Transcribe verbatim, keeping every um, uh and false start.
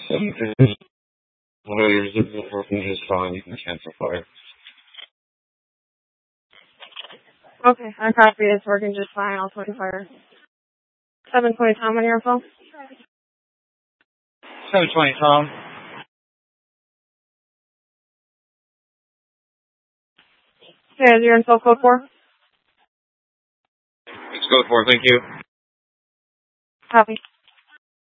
And well, your zip is working just fine. You can cancel fire. Okay, I copy. It's working just fine. I'll put fire. seven twenty Tom on your phone. seven twenty Tom. Yeah, is your info code four? Let's go for it. Thank you. Copy.